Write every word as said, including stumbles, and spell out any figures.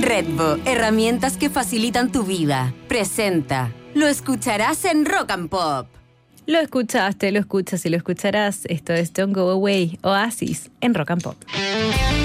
Redbo, herramientas que facilitan tu vida. Presenta. Lo escucharás en Rock and Pop. Lo escuchaste, lo escuchas y lo escucharás. Esto es Don't Go Away, Oasis, en Rock and Pop.